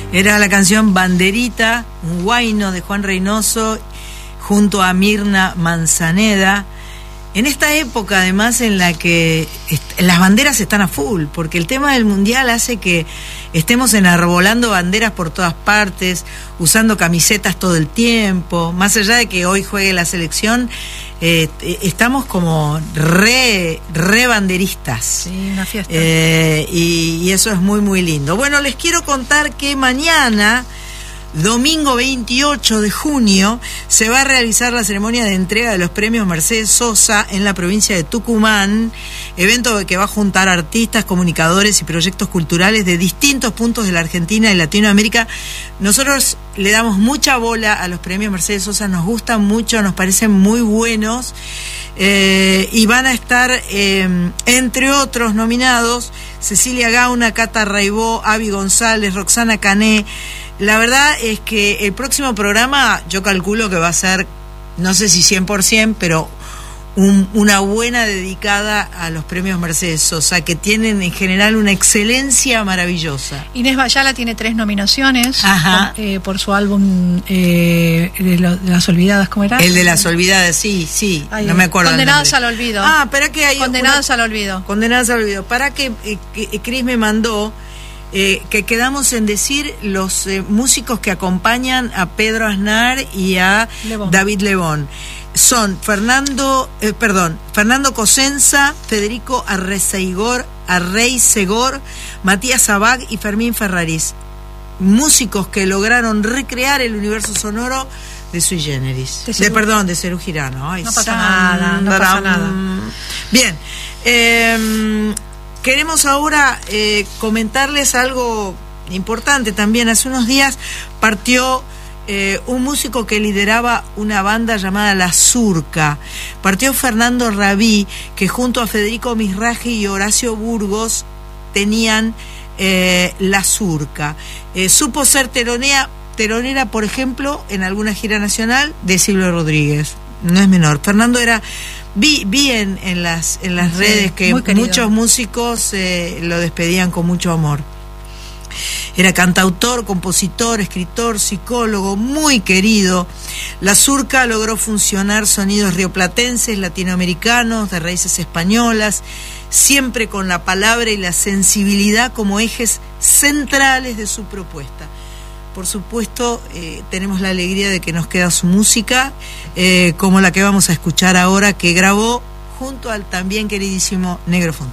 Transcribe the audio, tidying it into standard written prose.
Era la canción Banderita, un huayno de Juan Reynoso junto a Mirna Manzaneda. En esta época, además, en la que las banderas están a full, porque el tema del mundial hace que estemos enarbolando banderas por todas partes, usando camisetas todo el tiempo. Más allá de que hoy juegue la selección, estamos como re banderistas. Sí, una fiesta. Y eso es muy, muy lindo. Bueno, les quiero contar que mañana, domingo 28 de junio, se va a realizar la ceremonia de entrega de los premios Mercedes Sosa en la provincia de Tucumán, evento que va a juntar artistas, comunicadores y proyectos culturales de distintos puntos de la Argentina y Latinoamérica. Nosotros le damos mucha bola a los premios Mercedes Sosa, nos gustan mucho, nos parecen muy buenos, y van a estar, entre otros nominados, Cecilia Gauna, Cata Raibó, Avi González, Roxana Cané. La verdad es que el próximo programa yo calculo que va a ser, no sé si 100%, pero una buena dedicada a los premios Mercedes Sosa, que tienen en general una excelencia maravillosa. Inés Bayala tiene 3 nominaciones por su álbum de las Olvidadas, ¿cómo era? El de las Olvidadas, sí. Ay, no me acuerdo. Condenados al Olvido. Para que hay Condenados al Olvido. Condenados al Olvido. Para que Cris me mandó que quedamos en decir los músicos que acompañan a Pedro Aznar y a David Lebón. Son Fernando Cosenza, Federico Arrey Segor, Matías Abag y Fermín Ferraris. Músicos que lograron recrear el universo sonoro de Sui Generis. De Serú Girano. Ay, no pasa nada. Bien. Queremos ahora comentarles algo importante también. Hace unos días partió un músico que lideraba una banda llamada La Surca. Partió Fernando Rabí, que junto a Federico Mizrahi y Horacio Burgos tenían La Surca. Supo ser teronera, por ejemplo, en alguna gira nacional de Silvio Rodríguez. No es menor. Fernando era... Vi en las redes que muchos músicos lo despedían con mucho amor. Era cantautor, compositor, escritor, psicólogo, muy querido. La Surca logró funcionar sonidos rioplatenses, latinoamericanos, de raíces españolas, siempre con la palabra y la sensibilidad como ejes centrales de su propuesta. Por supuesto, tenemos la alegría de que nos queda su música, como la que vamos a escuchar ahora, que grabó junto al también queridísimo Negro Fontana.